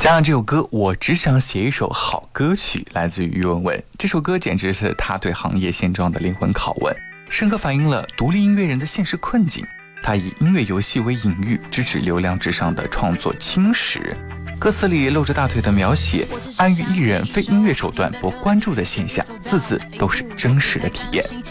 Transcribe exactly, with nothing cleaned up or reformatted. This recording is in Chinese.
加上这首歌我只想写一首好歌曲，来自于于文文。这首歌简直是他对行业现状的灵魂拷问，深刻反映了独立音乐人的现实困境。他以音乐游戏为隐喻，直指流量至上的创作侵蚀。歌词里露着大腿的描写，暗喻艺人非音乐手段博关注的现象，字字都是真实的体验。